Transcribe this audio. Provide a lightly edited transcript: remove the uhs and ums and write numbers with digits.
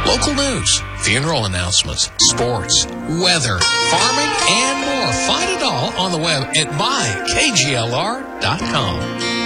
Local news, funeral announcements, sports, weather, farming, and more. Find it all on the web at mykglr.com.